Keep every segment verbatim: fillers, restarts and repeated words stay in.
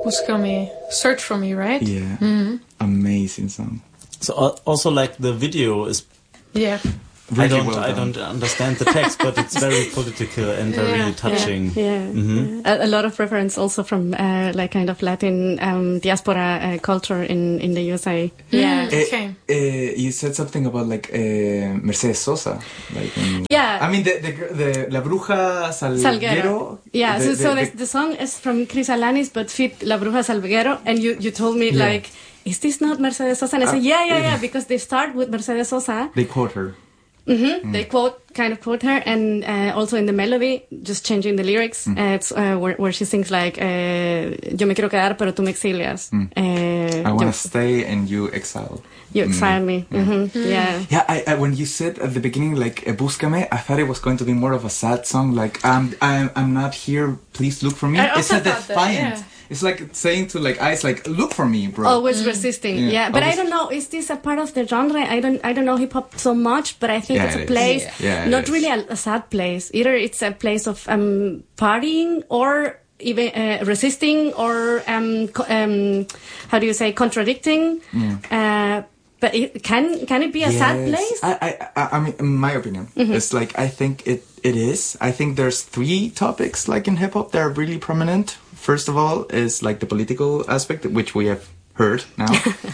Búscame, Search for Me, right? Yeah. Mm-hmm. Amazing song. So uh, also like the video is. Yeah. Really I don't. Well I don't understand the text, but it's very political and very yeah, touching. Yeah, yeah, mm-hmm. yeah. A, a lot of reference also from uh, like kind of Latin um, diaspora uh, culture in, in the U S A. Yeah. Uh, okay. Uh, you said something about like uh, Mercedes Sosa. Like in, yeah. I mean the the, the La Bruja Salguero. Salguero. Yeah. The, so the, so the, the, the song is from Chris Alanis, but fit La Bruja Salguero, and you you told me yeah. like, is this not Mercedes Sosa? And I uh, said, yeah, yeah, yeah, because they start with Mercedes Sosa. They quote her. Mm-hmm. Mm. They quote, kind of quote her, and uh, also in the melody, just changing the lyrics. Mm. Uh, it's uh, where, where she sings like, uh, "Yo me quiero quedar, pero tú me exilias." Mm. Uh, I want to stay and you exile. You exile mm. me. Mm-hmm. Mm. Yeah. Yeah. I, I, when you said at the beginning like uh, "Búscame," I thought it was going to be more of a sad song, like "I'm I'm I'm not here. Please look for me." I it's a defiant. that, yeah. It's like saying to like Ice, like, look for me, bro. Always mm. resisting, yeah. yeah. But Always. I don't know. Is this a part of the genre? I don't. I don't know hip hop so much, but I think yeah, it's a it place, yeah. Yeah, not really a, a sad place. Either it's a place of um, partying or even uh, resisting or um, co- um, how do you say contradicting. Yeah. Uh, but it, can can it be a yes. sad place? I, I I mean, in my opinion, mm-hmm. it's like I think it it is. I think there's three topics like in hip hop that are really prominent. First of all is like the political aspect, which we have heard now.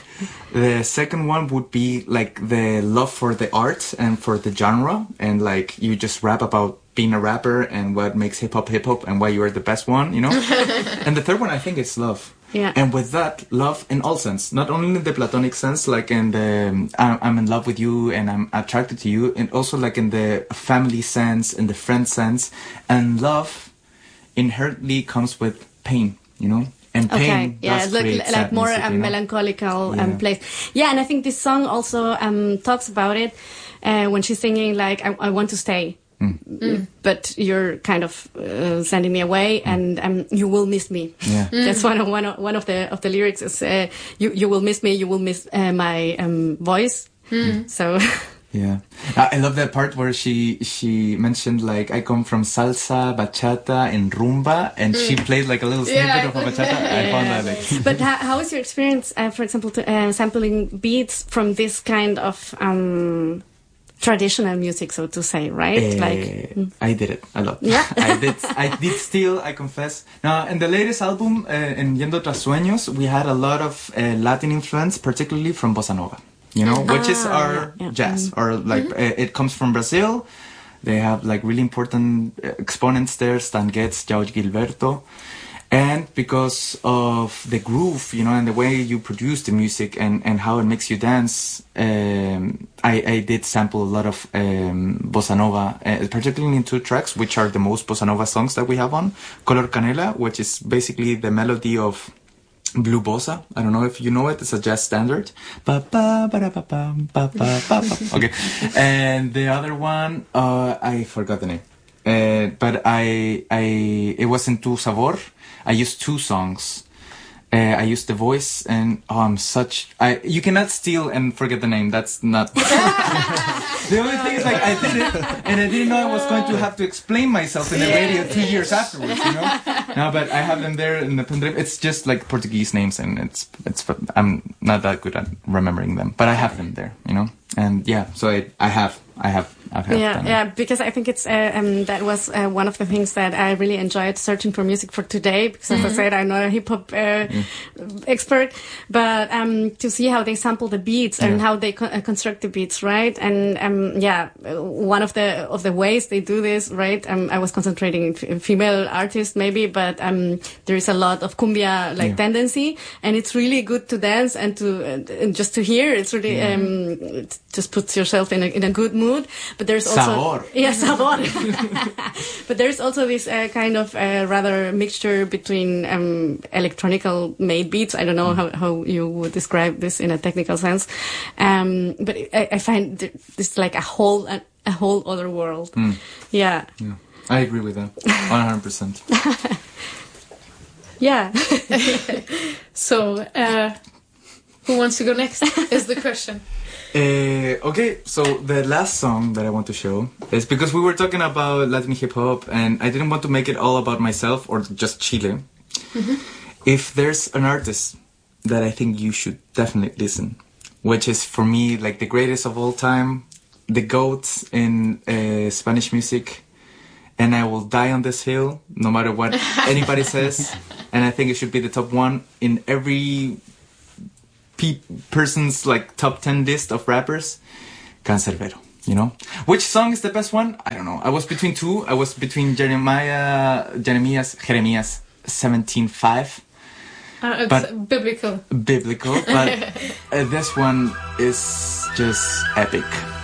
The second one would be like the love for the art and for the genre, and like you just rap about being a rapper and what makes hip hop hip hop and why you are the best one, you know. And the third one, I think, is love. Yeah. And with that, love in all sense, not only in the platonic sense, like in the um, I'm in love with you and I'm attracted to you, and also like in the family sense, in the friend sense, and love inherently comes with pain, you know, and pain okay. yeah, does like, create like sadness, more you um, know? melancholical yeah. um, place. Yeah, and I think this song also um, talks about it uh, when she's singing like, I, I want to stay, mm. Mm. but you're kind of uh, sending me away, mm. and um, you will miss me. Yeah. Mm. That's one of one of one of the of the lyrics is uh, you you will miss me, you will miss uh, my um, voice. Mm. So. Yeah, I love that part where she she mentioned like I come from salsa, bachata, and rumba, and mm. she played like a little snippet yeah, of a bachata. Yeah. I found that like. But how, how is your experience, uh, for example, to, uh, sampling beats from this kind of um, traditional music, so to say, right? Uh, like mm. I did it a lot. Yeah, I did. I did still. I confess. Now, in the latest album, uh, in Yendo Tras Sueños, we had a lot of uh, Latin influence, particularly from bossa nova. You know, which ah, is our yeah, yeah. jazz, Mm-hmm. or like mm-hmm. uh, it comes from Brazil. They have like really important exponents there, Stan Getz, João Gilberto. And because of the groove, you know, and the way you produce the music and, and how it makes you dance, um, I, I did sample a lot of um, bossa nova, uh, particularly in two tracks, which are the most bossa nova songs that we have on. Color Canela, which is basically the melody of Blue Bossa. I don't know if you know it. It's a jazz standard. Ba, ba, ba, ba, ba, ba, ba, ba. Okay. And the other one, uh, I forgot the name. Uh, but I, I, it was in Tu Sabor. I used two songs. Uh, I used the voice, and oh, I'm such. I you cannot steal and forget the name. That's not. The only thing is, like, I did it, and I didn't know I was going to have to explain myself in the radio two years afterwards. You know. No, but I have them there in the pendrive. It's just like Portuguese names, and it's it's. I'm not that good at remembering them, but I have them there. You know, and yeah. So I I have I have. I've had yeah, them. yeah, because I think it's uh, um, that was uh, one of the things that I really enjoyed searching for music for today. Because Mm-hmm. as I said, I'm not a hip hop uh, mm. expert, but um, to see how they sample the beats and yeah. how they co- uh, construct the beats, right? And um, yeah, one of the of the ways they do this, right? Um, I was concentrating in f- female artists maybe, but um, there is a lot of cumbia like yeah. tendency, and it's really good to dance and to uh, and just to hear. It's really yeah. um, it just puts yourself in a in a good mood. But there's also sabor. Yeah, sabor. But there's also this uh, kind of uh, rather mixture between um, electronical made beats. I don't know mm. how, how you would describe this in a technical sense, um, but I, I find this like a whole a, a whole other world. Mm. Yeah. Yeah, I agree with that one hundred percent. Yeah. So, uh, who wants to go next? Is the question. Uh, okay, so the last song that I want to show is because we were talking about Latin hip hop, and I didn't want to make it all about myself or just Chile. Mm-hmm. if there's an artist that I think you should definitely listen, which is for me like the greatest of all time, the GOAT in uh, Spanish music, and I will die on this hill no matter what anybody says, and I think it should be the top one in every pe- person's like top ten list of rappers. Canserbero, you know? Which song is the best one? I don't know. I was between two. I was between Jeremiah, Jeremias, Jeremias seventeen five. Uh, it's But- biblical. Biblical, but uh, this one is just epic.